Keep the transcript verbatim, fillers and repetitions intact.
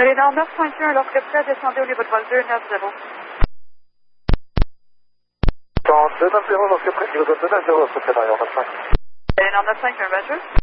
Éléonore neuf cinq un, lorsque prêt, descendez au niveau de vol deux neuf zéro. Dans deux neuf zéro, lorsque prêt, niveau deux neuf zéro, lorsque prêt, derrière neuf cinq. Éléonore neuf cinq un, bonjour.